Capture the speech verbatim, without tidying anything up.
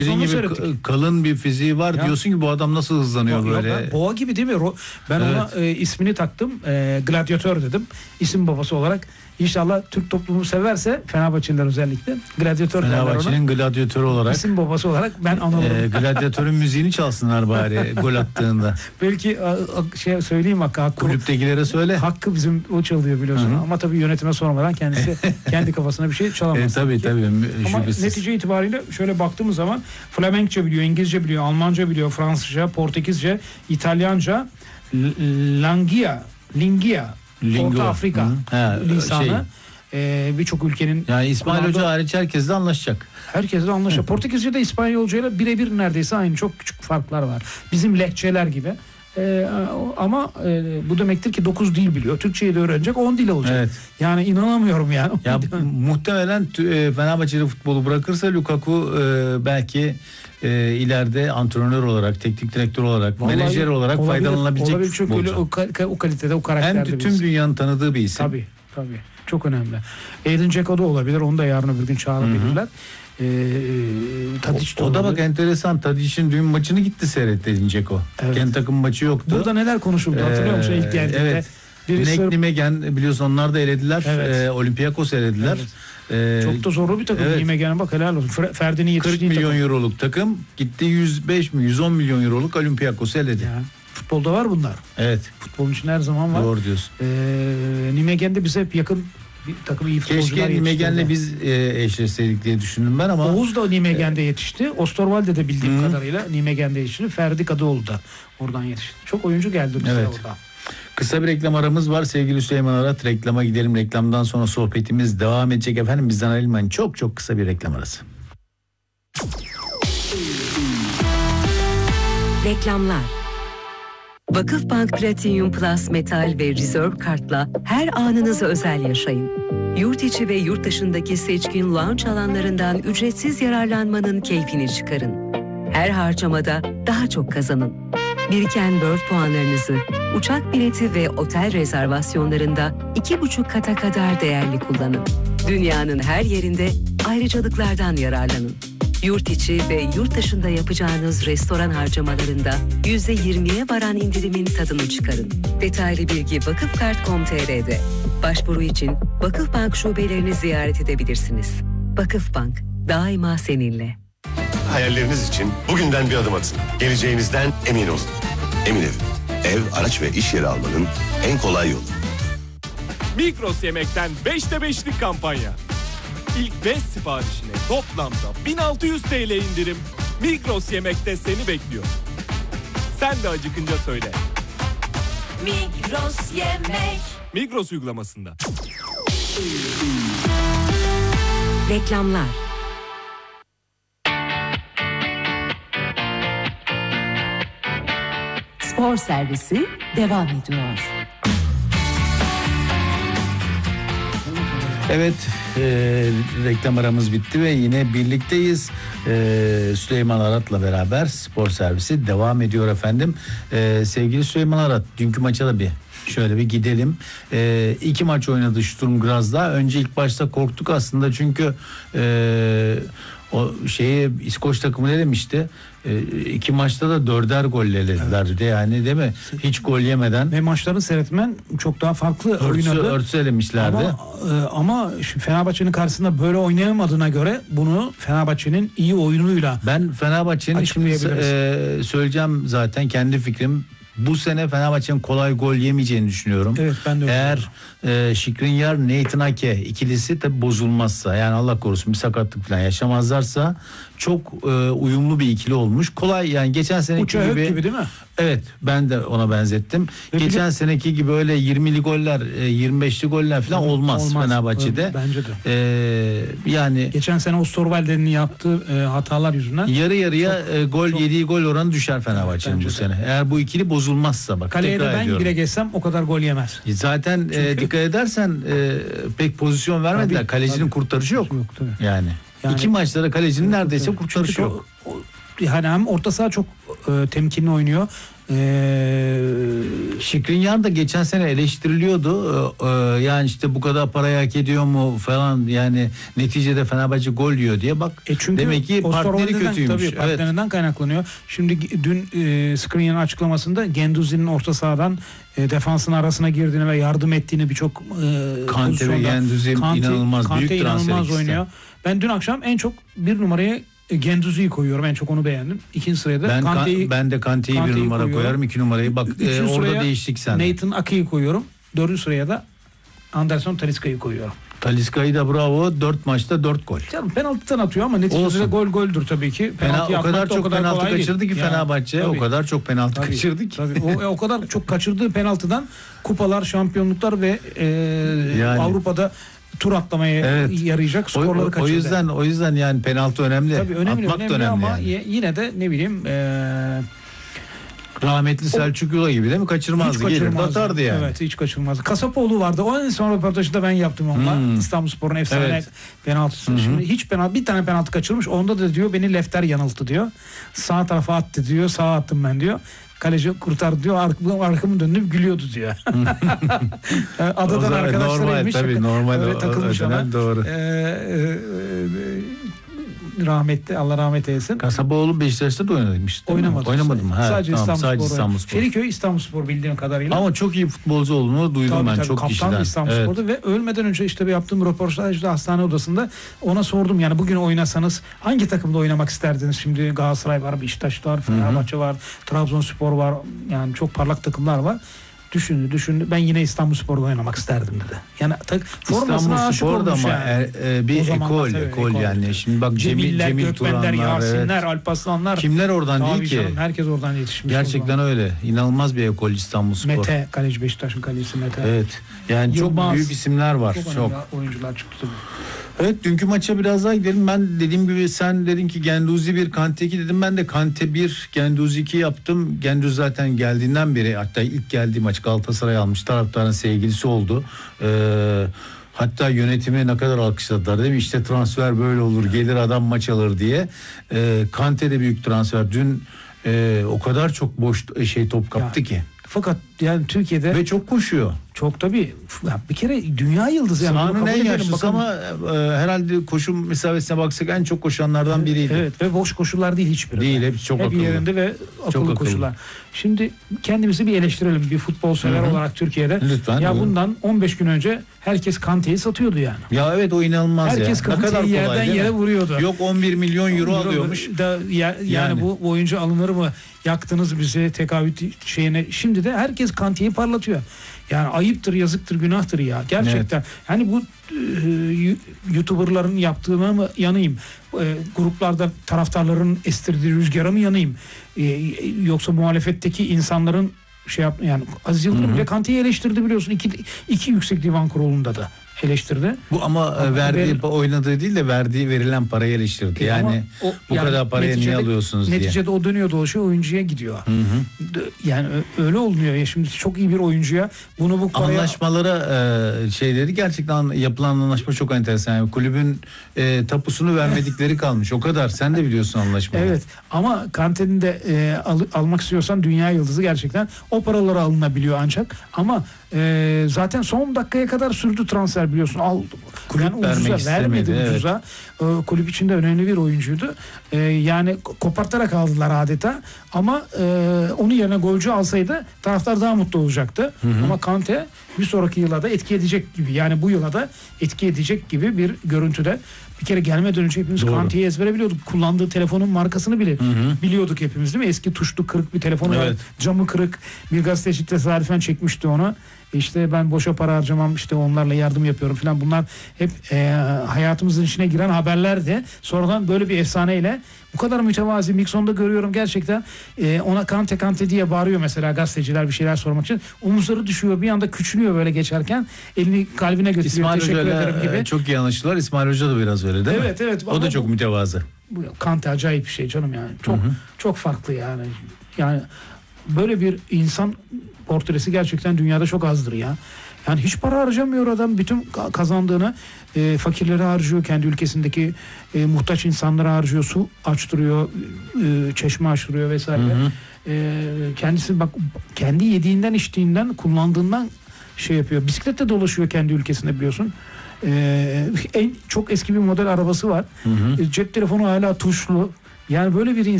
Bizim gibi seyrettik. kalın bir fiziği var ya. Diyorsun ki bu adam nasıl hızlanıyor ya, böyle. Ya, boğa gibi değil mi? Ben evet. ona e, ismini taktım. E, gladyatör dedim. İsim babası olarak. İnşallah Türk toplumu severse, Fenerbahçeliler özellikle gladyatör derler ona. Fenerbahçe'nin gladyatörü olarak. İsim babası olarak ben anılırım. E, gladyatörün müziğini çalsınlar bari gol attığında. Belki a, a, şey söyleyeyim Hakkı. Hakkı Kulüptekilere söyle. Hakkı bizim o çalıyor biliyorsun. Hı-hı. Ama tabii yönetime sormadan kendisi kendi kafasına bir şey çalamaz. E, tabii tabii. Ama şüphesiz. netice itibariyle şöyle baktığımız zaman Flamenkçe biliyor, İngilizce biliyor, Almanca biliyor, Fransızca, Portekizce, İtalyanca, Langia, Lingia, Lingua. Orta Afrika ha, lisanı. Şey. Ee, birçok ülkenin... Yani İsmail kullandığı... Hoca hariç herkesle anlaşacak. Herkesle anlaşacak. Portekizce de İspanyolcayla birebir neredeyse aynı. Çok küçük farklar var. Bizim lehçeler gibi. Ee, ama e, bu demektir ki dokuz dil biliyor. Türkçeyi de öğrenecek, on dil olacak. Evet. Yani inanamıyorum yani. Ya muhtemelen e, Fenerbahçe'de futbolu bırakırsa Lukaku e, belki e, ileride antrenör olarak, teknik direktör olarak, vallahi menajer olarak olabilir, faydalanabilecek olabilir, çok öyle, o, o kalitede, o karakterde. Hem tüm dünyanın tanıdığı bir isim. Tabii, tabii. Çok önemli. Edin Dzeko da olabilir. Onu da yarın öbür gün çağırabilirler. Ee, o, o da bak enteresan. Tadic'in dün maçını gitti seyretti Edin Dzeko. Evet. Kendi takım maçı yoktu. Burada neler konuşuldu hatırlıyor musun ilk geldiğinde? Evet. Nek Nimegen biliyorsun onlar da elediler. Evet. E, Olympiakos elediler. Evet. E, Çok da zorlu bir takım. Evet. Nimegen'e bak helal olsun. Ferdi'nin yetiştiği kırk milyon takım. euroluk takım gitti yüz beş mi yüz on milyon euroluk Olympiakos'u eledi. Ya. Futbolda var bunlar. Evet. Futbolun için her zaman var. Doğru diyorsun. Ee, Nimegen de bize hep yakın bir takım iyi futbolcular Keşke Nimegen'le biz e, eşleşseydik diye düşündüm ben ama. Oğuz da Nimegen'de yetişti. Osterwalde de bildiğim Hı. kadarıyla Nimegen'de yetişti. Ferdi Kadıoğlu da oradan yetişti. Çok oyuncu geldi bize evet. orada. Kısa bir reklam aramız var sevgili Süleyman Arat. Reklama gidelim. Reklamdan sonra sohbetimiz devam edecek efendim. Bizden ayrılmayın. Çok çok kısa bir reklam arası. Reklamlar. Vakıfbank Platinum Plus Metal ve Reserve Kart'la her anınızı özel yaşayın. Yurt içi ve yurt dışındaki seçkin lounge alanlarından ücretsiz yararlanmanın keyfini çıkarın. Her harcamada daha çok kazanın. Biriken World puanlarınızı uçak bileti ve otel rezervasyonlarında iki buçuk kata kadar değerli kullanın. Dünyanın her yerinde ayrıcalıklardan yararlanın. Yurt içi ve yurt dışında yapacağınız restoran harcamalarında yüzde yirmiye varan indirimin tadını çıkarın. Detaylı bilgi vakıfkart nokta com nokta tr'de. Başvuru için Vakıfbank şubelerini ziyaret edebilirsiniz. Vakıfbank, daima seninle. Hayalleriniz için bugünden bir adım atın. Geleceğinizden emin olun. Emin Ev, ev, araç ve iş yeri almanın en kolay yolu. Migros Yemek'ten beşte beşlik kampanya. İlk beş siparişine toplamda bin altı yüz TL indirim. Migros Yemek'te seni bekliyor. Sen de acıkınca söyle. Migros Yemek. Migros uygulamasında. Reklamlar. Spor servisi devam ediyor. Evet, e, reklam aramız bitti ve yine birlikteyiz. E, Süleyman Arat'la beraber spor servisi devam ediyor efendim. E, sevgili Süleyman Arat, dünkü maça da bir şöyle bir gidelim. E, iki maç oynadı Sturm Graz'da. Önce ilk başta korktuk aslında çünkü e, o şeye İskoç takımı ne demişti? E, iki maçta da dörder golle elediler evet. yani değil mi? Hiç gol yemeden. Ve maçları seyretmen çok daha farklı örtüsü, oynadı. Örtüsü elemişlerdi. Ama, e, ama Fenerbahçe'nin karşısında böyle oynayamadığına göre bunu Fenerbahçe'nin iyi oyunuyla ben Fenerbahçe'nin şimdi e, söyleyeceğim zaten kendi fikrim. Bu sene Fenerbahçe'nin kolay gol yemeyeceğini düşünüyorum. Evet, ben de öyle. Eğer e, Skriniar, Nathan Ake ikilisi tabi bozulmazsa yani Allah korusun bir sakatlık falan yaşamazlarsa çok e, uyumlu bir ikili olmuş. Kolay yani geçen seneki Uçağı gibi. gibi değil mi? Evet ben de ona benzettim. Ve geçen bir... seneki gibi öyle yirmili goller, yirmi beşli goller falan olmaz, olmaz Fenerbahçe'de. Bence de. Ee, yani geçen sene Osterwalde'nin yaptığı e, hatalar yüzünden yarı yarıya çok, e, gol çok... yediği gol oranı düşer Fenerbahçe'nin bu de. sene. Eğer bu ikili bozulmazsa bak. Kaleye de ben ediyorum. bile geçsem o kadar gol yemez. Zaten Çünkü... e, dikkat edersen e, pek pozisyon vermediler. Tabii, Kalecinin tabii. kurtarışı yok. yok tabii. Yani. Yani İki maçlara kalecinin neredeyse kurtarışı yok. O, yani hem orta saha çok e, temkinli oynuyor. Ee, Skriniar da geçen sene eleştiriliyordu. Ee, yani işte bu kadar parayı hak ediyor mu falan, yani neticede Fenerbahçe gol yiyor diye bak. E çünkü demek ki partneri kötüymüş. Tabii partnerinden evet. kaynaklanıyor. Şimdi dün e, Skriniar'ın açıklamasında Genduzi'nin orta sahadan e, defansın arasına girdiğini ve yardım ettiğini birçok e, Kante ve Genduzi inanılmaz Kante büyük transfer inanılmaz ikisi. oynuyor. Ben dün akşam en çok bir numaraya Genduzi'yi koyuyorum. En çok onu beğendim. İkinci sıraya da ben, Kante'yi, ben de Kante'yi, Kante'yi bir numara koyuyorum. koyarım. İki numarayı bak e, orada değiştik sen. Nathan Ake'yi koyuyorum. Dördüncü sıraya da Anderson Talisca'yı koyuyorum. Talisca'yı da bravo. Dört maçta dört gol. Canım penaltıdan atıyor ama neticede gol goldür tabii ki. Penaltı o kadar çok o kadar penaltı kaçırdı değil. ki yani, Fenerbahçe. Tabii. O kadar çok penaltı tabii, kaçırdı ki. Tabii. O, o kadar çok kaçırdığı penaltıdan kupalar, şampiyonluklar ve e, yani. Avrupa'da tur atlamaya evet. yarayacak skorları o, kaçırdı. O yüzden o yüzden yani penaltı önemli. Tabii önemli, Atmak önemli, da önemli ama yani. yine de ne bileyim eee rahmetli Selçuk Yula gibi değil mi? Kaçırmazdı. Gelirdi atardı yani. Evet, hiç kaçırmazdı. Kasapoğlu vardı. O en son röportajı ben yaptım onunla. Hmm. İstanbulspor'un efsane evet. penaltısı. Hmm. Şimdi hiç penaltı, bir tane penaltı kaçırmış. Onda da diyor beni Lefter yanılttı diyor. Sağ tarafa attı diyor. Sağa attım ben diyor. Kaleci kurtardı diyor. Arkamı, arkamı döndüm gülüyordu diyor. Adadan arkadaşlarıymış. Normal tabii normal. Öyle takılmış ona. Doğru. Ee, e, e, rahmetli, Allah rahmet eylesin. Kasapoğlu Beşiktaş'ta da oynamış. Oynamadı. Oynamadı mı? Ha, sadece tamam, İstanbulspor. İstanbulspor. Feriköy İstanbulspor bildiğim kadarıyla. Ama çok iyi futbolcu olduğunu duydum tabii, ben tabii, çok kaptan kişiden. Kaptan İstanbulspor'da evet. Ve ölmeden önce işte bir yaptığım röportajda hastane odasında ona sordum yani bugün oynasanız hangi takımda oynamak isterdiniz? Şimdi Galatasaray var, Beşiktaş var, Fenerbahçe var, Trabzonspor var. Yani çok parlak takımlar var. Düşündü, düşündü. Ben yine İstanbulspor'da oynamak isterdim dedi. Yani tak, formasına aşık olmuş ama yani. E, e, bir ekol, ekol, ekol yani. Ekol. Şimdi bak Cemiller, Cemil, Cemil Gökmenler, Turanlar, Yasinler, evet. Alparslanlar. Kimler oradan Tabii değil ki? Canım, herkes oradan yetişmiş. Gerçekten öyle. İnanılmaz bir ekol İstanbulspor. Mete, kaleci Beşiktaş'ın kalecisi Mete. Evet. Yani Yılmaz, çok büyük isimler var. Çok, çok. oyuncular çıktı tabii. Evet, dünkü maça biraz daha gidelim. Ben dediğim gibi sen dedin ki Genduzi bir, Kante iki dedim. Ben de Kante bir, Genduzi iki yaptım. Genduzi zaten geldiğinden beri, hatta ilk geldiği maç Galatasaray almış. Taraftarın sevgilisi oldu. Ee, hatta yönetime ne kadar alkışladılar değil mi? İşte transfer böyle olur, gelir adam maç alır diye. Ee, Kante de büyük transfer. Dün e, o kadar çok boş şey top kaptı ya. ki. Fakat yani Türkiye'de ve çok koşuyor. Çok tabii. Bir kere dünya yıldızı yani. Sahanın en yaşlısı ama e, herhalde koşu mesafesine baksak en çok koşanlardan biriydi. Evet ve boş koşular değil hiçbiri. Değil, hepsi çok hep akıllı. Hep yerinde ve akıllı, akıllı koşular. Şimdi kendimizi bir eleştirelim bir futbol sever Hı-hı. olarak Türkiye'de. Lütfen. Ya buyurun. Bundan on beş gün önce herkes Kante'yi satıyordu yani. Ya evet, o inanılmaz herkes ya. Herkes Kante'yi yerden yere vuruyordu. Yok on bir milyon euro, euro alıyormuş. Da, ya, yani, yani bu oyuncu alınır mı? Yaktınız bizi tekavüt şeyine. Şimdi de herkes Kante'yi parlatıyor. Yani ayıptır, yazıktır, günahtır ya. Gerçekten. Evet. Yani bu e, YouTuber'ların yaptığına mı yanayım? E, gruplarda taraftarların estirdiği rüzgara mı yanayım? E, yoksa muhalefetteki insanların şey yap yani Aziz Yıldırım bile Kante'yi eleştirdi biliyorsun. İki, iki yüksek divan kurulunda da eleştirdi. Bu ama, ama verdiği ver, oynadığı değil de verdiği verilen parayı eleştirdi. Yani o, bu yani kadar parayı niye alıyorsunuz neticede diye. Neticede o dönüyor dolaşıyor oyuncuya gidiyor. Hı hı. Yani öyle olmuyor ya, şimdi çok iyi bir oyuncuya bunu bu paraya... Anlaşmalara e, şey dedi, gerçekten yapılan anlaşma çok enteresan. Yani kulübün e, tapusunu vermedikleri kalmış. O kadar. Sen de biliyorsun anlaşmayı. Evet ama Kante'nin de e, al, almak istiyorsan dünya yıldızı gerçekten o paralara alınabiliyor ancak ama e, zaten son dakikaya kadar sürdü transfer biliyorsun. Al, kulüp yani vermek ucuza, vermedi evet. ucuza. E, kulüp içinde önemli bir oyuncuydu. E, yani kopartarak aldılar adeta ama e, onun yerine golcü alsaydı taraftar daha mutlu olacaktı. Hı hı. Ama Kante bir sonraki yıla da etki edecek gibi, yani bu yıla da etki edecek gibi bir görüntüde. Bir kere gelmeden önce hepimiz Kante'yi ezbere biliyorduk. Kullandığı telefonun markasını bile hı hı. biliyorduk hepimiz değil mi? Eski tuşlu kırık bir telefonu evet. var. Camı kırık. Bir gazeteci tesadüfen çekmişti onu. İşte ben boşa para harcamam, işte onlarla yardım yapıyorum falan. Bunlar hep e, hayatımızın içine giren haberlerdi. Sonradan böyle bir efsaneyle bu kadar mütevazi Mikson'da görüyorum gerçekten. E, ona Kante Kante diye bağırıyor mesela gazeteciler bir şeyler sormak için. Omuzları düşüyor, bir anda küçülüyor böyle geçerken. Elini kalbine götürüyor. İsmail teşekkür Hoca'yla ederim gibi. Çok iyi anlaştılar. İsmail Hoca da biraz öyle değil evet, mi? Evet evet. O da çok bu, mütevazı. Bu, Kante acayip bir şey canım yani. Çok hı hı. çok farklı yani. Yani böyle bir insan portresi gerçekten dünyada çok azdır ya. Yani hiç para harcamıyor adam. Bütün kazandığını e, fakirlere harcıyor. Kendi ülkesindeki e, muhtaç insanlara harcıyor. Su açtırıyor. E, çeşme açtırıyor vesaire. Hı hı. E, kendisi bak kendi yediğinden, içtiğinden, kullandığından şey yapıyor. Bisikletle dolaşıyor kendi ülkesinde biliyorsun. E, en çok eski bir model arabası var. Hı hı. E, cep telefonu hala tuşlu. Yani böyle bir insan